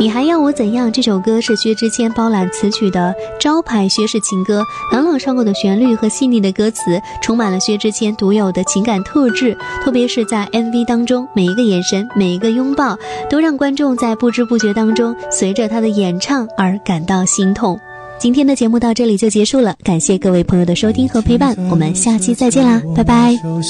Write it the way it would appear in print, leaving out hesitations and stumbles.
你还要我怎样这首歌是薛之谦包揽词曲的招牌薛氏情歌，朗朗上口的旋律和细腻的歌词充满了薛之谦独有的情感特质，特别是在 MV 当中，每一个眼神，每一个拥抱都让观众在不知不觉当中随着他的演唱而感到心痛。今天的节目到这里就结束了，感谢各位朋友的收听和陪伴，我们下期再见啦，拜拜。